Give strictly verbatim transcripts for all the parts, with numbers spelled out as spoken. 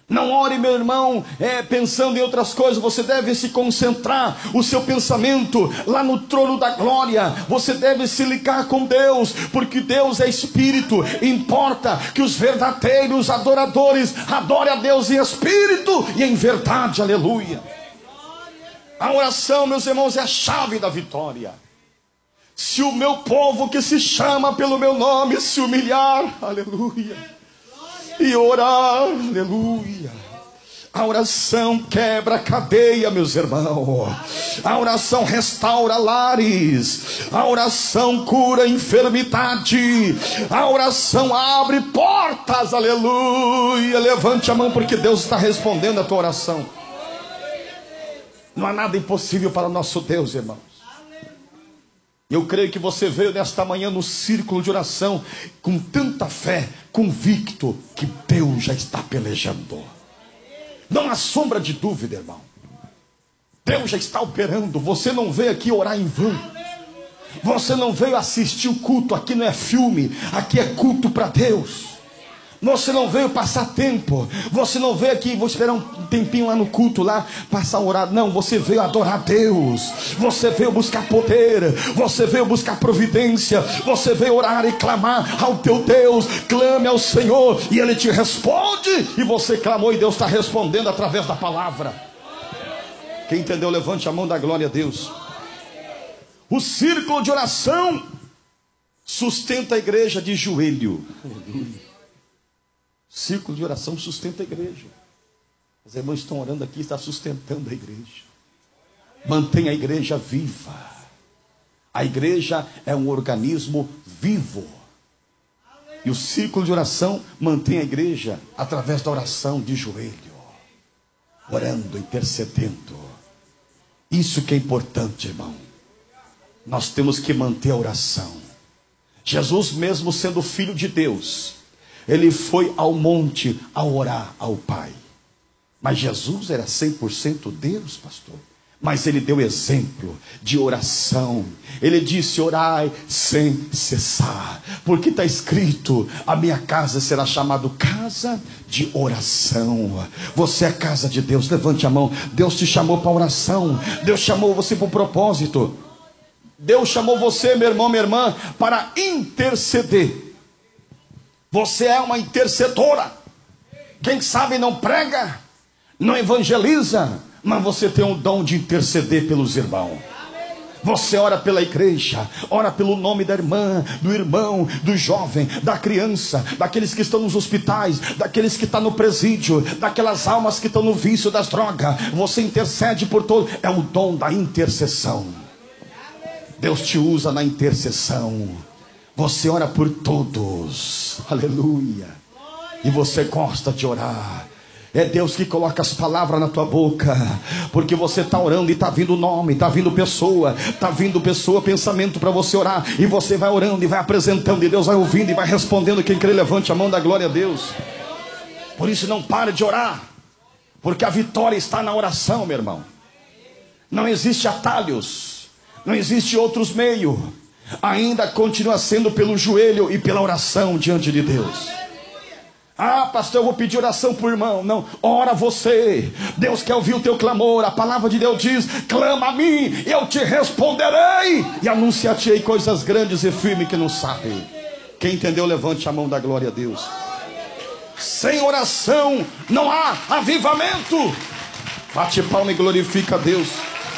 Não ore, meu irmão, é, pensando em outras coisas. Você deve se concentrar, o seu pensamento lá no trono da glória. Você deve se ligar com Deus, porque Deus é Espírito. Importa que os verdadeiros adoradores adorem a Deus em Espírito e em verdade, aleluia. A oração, meus irmãos, é a chave da vitória. Se o meu povo que se chama pelo meu nome se humilhar, aleluia, e orar, aleluia. A oração quebra a cadeia, meus irmãos. A oração restaura lares. A oração cura a enfermidade. A oração abre portas, aleluia. Levante a mão, porque Deus está respondendo a tua oração. Não há nada impossível para o nosso Deus, irmãos. Eu creio que você veio nesta manhã no círculo de oração com tanta fé, convicto que Deus já está pelejando. Não há sombra de dúvida, irmão. Deus já está operando. Você não veio aqui orar em vão. Você não veio assistir o culto. Aqui não é filme, aqui é culto para Deus. Você não veio passar tempo. Você não veio aqui, vou esperar um tempinho lá no culto, lá, passar a orar. Não, você veio adorar a Deus. Você veio buscar poder. Você veio buscar providência. Você veio orar e clamar ao teu Deus. Clame ao Senhor e Ele te responde. E você clamou e Deus está respondendo através da palavra. Quem entendeu, levante a mão, da glória a Deus. O círculo de oração sustenta a igreja de joelho. Aleluia. Círculo de oração sustenta a igreja. Os irmãos estão orando aqui, está sustentando a igreja. Mantém a igreja viva. A igreja é um organismo vivo. E o círculo de oração mantém a igreja através da oração de joelho, orando, intercedendo. Isso que é importante, irmão. Nós temos que manter a oração. Jesus, mesmo sendo filho de Deus, Ele foi ao monte a orar ao Pai. Mas Jesus era cem por cento Deus, pastor. Mas Ele deu exemplo de oração. Ele disse: orai sem cessar. Porque está escrito: a minha casa será chamada casa de oração. Você é casa de Deus, levante a mão. Deus te chamou para oração. Deus chamou você para o propósito. Deus chamou você, meu irmão, minha irmã, para interceder. Você é uma intercedora. Quem sabe não prega, não evangeliza, mas você tem o dom de interceder pelos irmãos. Você ora pela igreja, ora pelo nome da irmã, do irmão, do jovem, da criança, daqueles que estão nos hospitais, daqueles que estão no presídio, daquelas almas que estão no vício das drogas. Você intercede por todos. É o dom da intercessão. Deus te usa na intercessão. Você ora por todos, aleluia. E você gosta de orar. É Deus que coloca as palavras na tua boca, porque você está orando e está vindo nome, está vindo pessoa, está vindo pessoa, pensamento para você orar. E você vai orando e vai apresentando, e Deus vai ouvindo e vai respondendo. Quem crê, levante a mão, da glória a Deus. Por isso não pare de orar, porque a vitória está na oração, meu irmão. Não existe atalhos, não existe outros meios. Ainda continua sendo pelo joelho e pela oração diante de Deus. Ah, pastor, eu vou pedir oração por irmão. Não, ora você. Deus quer ouvir o teu clamor. A palavra de Deus diz: clama a mim, eu te responderei e anunciar-te-ei coisas grandes e firmes que não sabe. Quem entendeu, levante a mão, da glória a Deus. Sem oração não há avivamento. Bate palma e glorifica a Deus.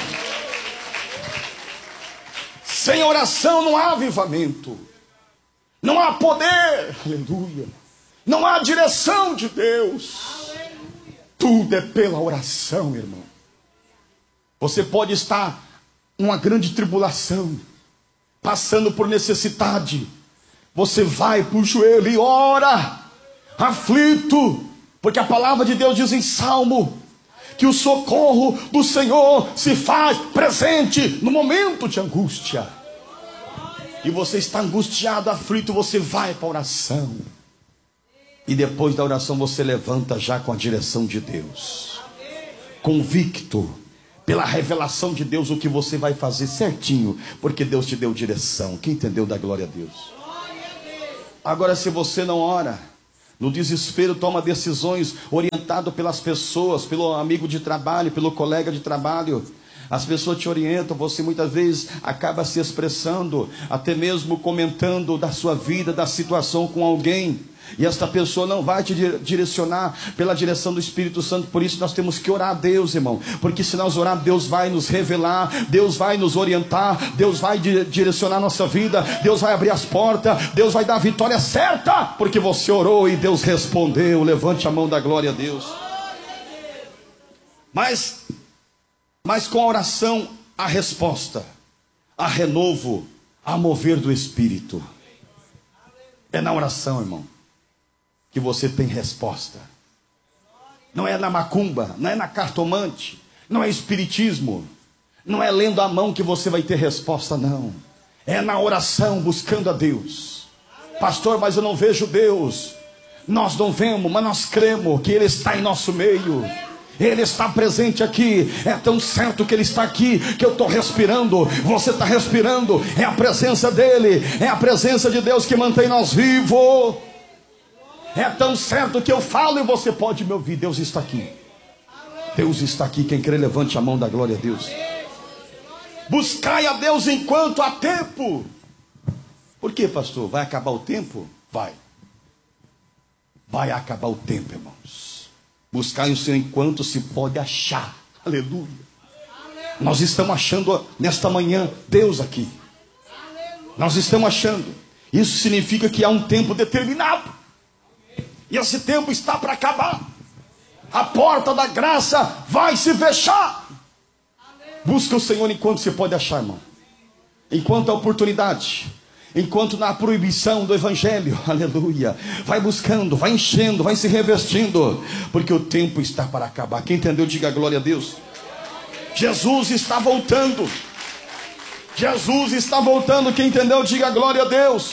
Sem oração não há avivamento. Não há poder. Aleluia. Não há direção de Deus. Tudo é pela oração, irmão. Você pode estar numa grande tribulação, passando por necessidade. Você vai para o joelho e ora, aflito, porque a palavra de Deus diz em Salmo que o socorro do Senhor se faz presente no momento de angústia. E você está angustiado, aflito, você vai para a oração. E depois da oração você levanta já com a direção de Deus, convicto pela revelação de Deus o que você vai fazer certinho, porque Deus te deu direção. Quem entendeu, da glória a Deus. Agora, se você não ora, No desespero toma decisões orientado pelas pessoas, pelo amigo de trabalho, pelo colega de trabalho. As pessoas te orientam, você muitas vezes acaba se expressando, até mesmo comentando da sua vida, da situação com alguém. E esta pessoa não vai te direcionar pela direção do Espírito Santo. Por isso nós temos que orar a Deus, irmão. Porque se nós orar, Deus vai nos revelar, Deus vai nos orientar, Deus vai direcionar a nossa vida, Deus vai abrir as portas, Deus vai dar a vitória certa, porque você orou e Deus respondeu. Levante a mão da glória a Deus. Mas, mas com a oração, a resposta, a renovo, a mover do Espírito. É na oração, irmão, que você tem resposta. Não é na macumba, não é na cartomante, não é espiritismo, não é lendo a mão que você vai ter resposta, não. É na oração, buscando a Deus. Pastor, mas eu não vejo Deus. Nós não vemos, mas nós cremos que Ele está em nosso meio. Ele está presente aqui. É tão certo que Ele está aqui, que eu estou respirando, você está respirando. É a presença dEle, é a presença de Deus que mantém nós vivos. É tão certo que eu falo e você pode me ouvir. Deus está aqui. Deus está aqui. Quem crê, levante a mão da glória a Deus. Buscai a Deus enquanto há tempo. Por quê, pastor? Vai acabar o tempo? Vai. Vai acabar o tempo, irmãos. Buscai o Senhor enquanto se pode achar. Aleluia. Nós estamos achando nesta manhã Deus aqui. Nós estamos achando. Isso significa que há um tempo determinado. E esse tempo está para acabar. A porta da graça vai se fechar. Busca o Senhor enquanto se pode achar, irmão. Enquanto há oportunidade. Enquanto na proibição do Evangelho. Aleluia. Vai buscando, vai enchendo, vai se revestindo. Porque o tempo está para acabar. Quem entendeu, diga glória a Deus. Jesus está voltando. Jesus está voltando. Quem entendeu, diga glória a Deus.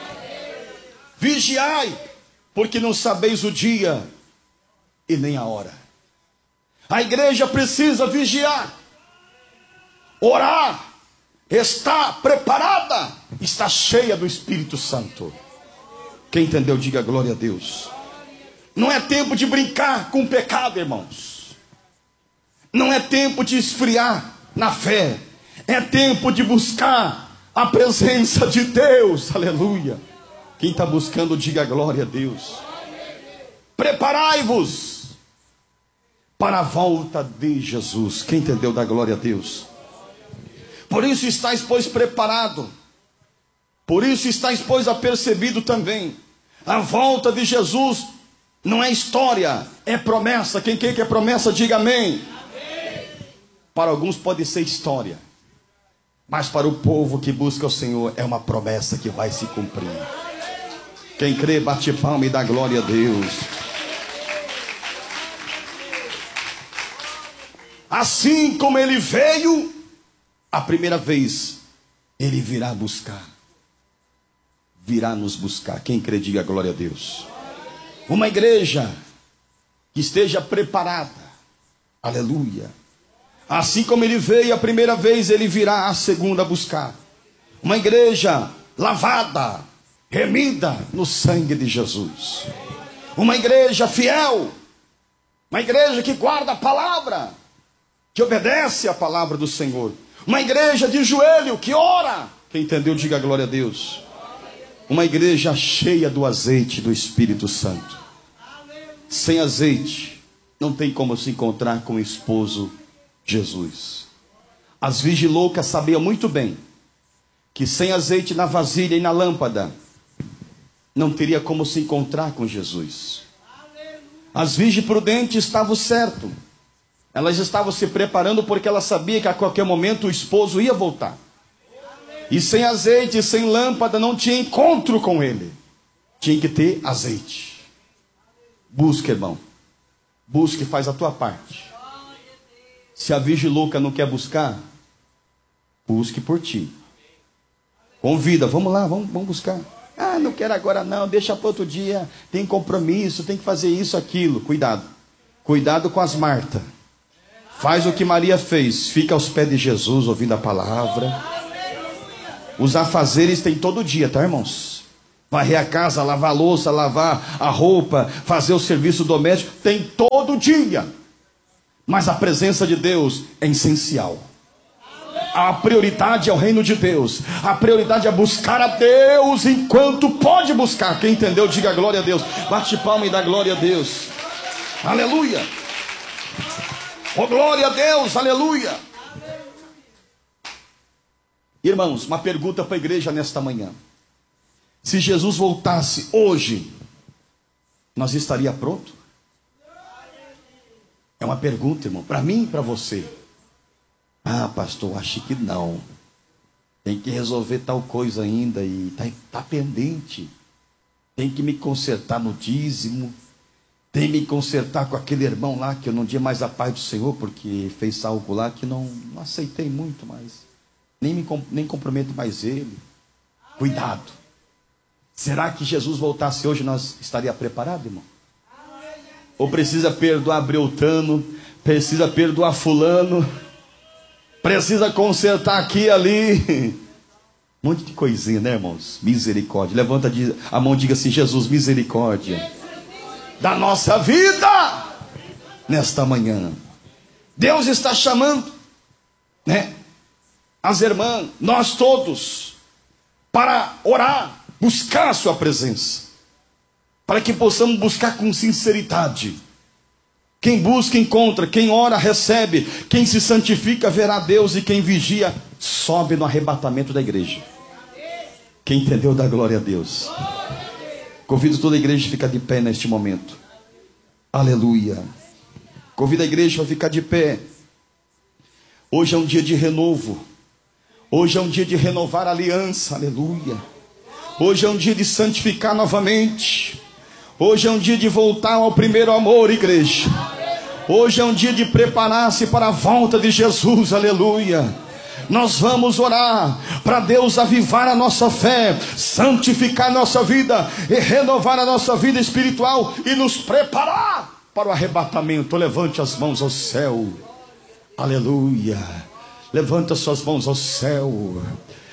Vigiai, porque não sabeis o dia e nem a hora. A igreja precisa vigiar, orar, está preparada, está cheia do Espírito Santo. Quem entendeu, diga glória a Deus. Não é tempo de brincar com o pecado, irmãos. Não é tempo de esfriar na fé. É tempo de buscar a presença de Deus. Aleluia. Quem está buscando, diga glória a Deus. Preparai-vos para a volta de Jesus. Quem entendeu, dá glória a Deus. Por isso estáis, pois, preparado. Por isso estáis, pois, apercebido também. A volta de Jesus não é história, é promessa. Quem quer que é promessa, diga amém. Amém. Para alguns pode ser história, mas para o povo que busca o Senhor é uma promessa que vai se cumprir. Quem crê, bate palma e dá glória a Deus. Assim como Ele veio a primeira vez, Ele virá buscar. Virá nos buscar. Quem crê, diga glória a Deus. Uma igreja que esteja preparada. Aleluia. Assim como Ele veio a primeira vez, Ele virá a segunda buscar. Uma igreja lavada, remida no sangue de Jesus. Uma igreja fiel. Uma igreja que guarda a palavra, que obedece a palavra do Senhor. Uma igreja de joelho que ora. Quem entendeu, diga glória a Deus. Uma igreja cheia do azeite do Espírito Santo. Sem azeite não tem como se encontrar com o esposo Jesus. As virgens loucas sabiam muito bem que sem azeite na vasilha e na lâmpada não teria como se encontrar com Jesus. As virgens prudentes estavam certo. Elas estavam se preparando porque elas sabiam que a qualquer momento o esposo ia voltar. E sem azeite, sem lâmpada, não tinha encontro com ele. Tinha que ter azeite. Busque, irmão. Busque e faz a tua parte. Se a virgem louca não quer buscar, busque por ti. Convida, vamos lá, vamos, vamos buscar. Ah, não quero agora não, deixa para outro dia. Tem compromisso, tem que fazer isso, aquilo. Cuidado. Cuidado com as Marta. Faz o que Maria fez. Fica aos pés de Jesus, ouvindo a palavra. Os afazeres tem todo dia, tá, irmãos? Varrer a casa, lavar a louça, lavar a roupa, fazer o serviço doméstico, tem todo dia. Mas a presença de Deus é essencial. A prioridade é o reino de Deus. A prioridade é buscar a Deus enquanto pode buscar. Quem entendeu, diga glória a Deus. Bate palma e dá glória a Deus. Aleluia. Oh, glória a Deus, aleluia. Irmãos, uma pergunta para a igreja nesta manhã. Se Jesus voltasse hoje, nós estaria pronto? É uma pergunta, irmão, para mim e para você. Ah, pastor, acho que não. Tem que resolver tal coisa ainda e está tá pendente. Tem que me consertar no dízimo. Tem que me consertar com aquele irmão lá que eu não dei mais a paz do Senhor porque fez algo lá que não, não aceitei muito mais. Nem, me, nem comprometo mais ele. Cuidado. Será que Jesus voltasse hoje, nós estaria preparado, irmão? Ou precisa perdoar Breutano, precisa perdoar fulano, precisa consertar aqui e ali. Um monte de coisinha, né, irmãos? Misericórdia. Levanta a mão e diga assim: Jesus, misericórdia da nossa vida nesta manhã. Deus está chamando, né, as irmãs, nós todos, para orar, buscar a sua presença, para que possamos buscar com sinceridade. Quem busca encontra, quem ora recebe, quem se santifica verá Deus, e quem vigia sobe no arrebatamento da igreja. Quem entendeu, dá glória a Deus. Convido toda a igreja a ficar de pé neste momento. Aleluia. Convido a igreja a ficar de pé. Hoje é um dia de renovo. Hoje é um dia de renovar a aliança. Aleluia. Hoje é um dia de santificar novamente. Hoje é um dia de voltar ao primeiro amor, igreja. Hoje é um dia de preparar-se para a volta de Jesus. Aleluia. Nós vamos orar para Deus avivar a nossa fé, santificar a nossa vida e renovar a nossa vida espiritual e nos preparar para o arrebatamento. Levante as mãos ao céu. Aleluia. Levanta suas mãos ao céu.